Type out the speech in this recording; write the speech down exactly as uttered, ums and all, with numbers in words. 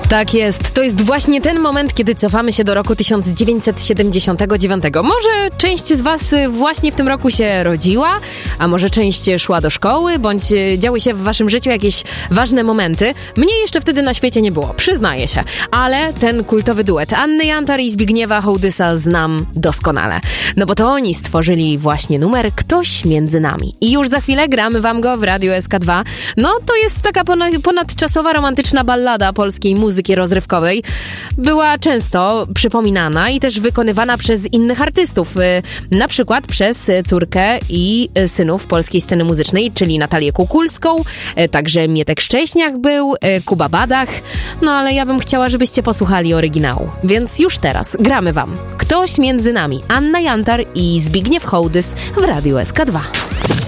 Tak jest. To jest właśnie ten moment, kiedy cofamy się do roku tysiąc dziewięćset siedemdziesiątego dziewiątego. Może część z was właśnie w tym roku się rodziła, a może część szła do szkoły, bądź działy się w waszym życiu jakieś ważne momenty. Mnie jeszcze wtedy na świecie nie było, przyznaję się. Ale ten kultowy duet Anny Jantar i Zbigniewa Hołdysa znam doskonale. No bo to oni stworzyli właśnie numer Ktoś między nami. I już za chwilę gramy wam go w Radiu S K dwa. No to jest taka ponadczasowa, romantyczna ballada polskiej muzyki rozrywkowej. Była często przypominana i też wykonywana przez innych artystów. Na przykład przez córkę i synów polskiej sceny muzycznej, czyli Natalię Kukulską, także Mietek Szcześniak był, Kuba Badach. No ale ja bym chciała, żebyście posłuchali oryginału. Więc już teraz gramy wam Ktoś między nami. Anna Jantar i Zbigniew Hołdys w Radiu S K dwa.